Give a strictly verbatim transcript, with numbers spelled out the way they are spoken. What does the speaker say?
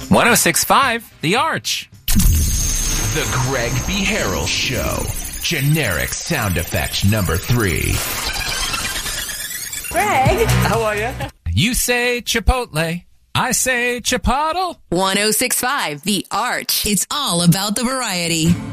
one oh six point five, The Arch. The Greg B. Harrell Show. Generic sound effect number three. Greg. How are you? You say Chipotle. I say Chipotle. one oh six point five, The Arch. It's all about the variety.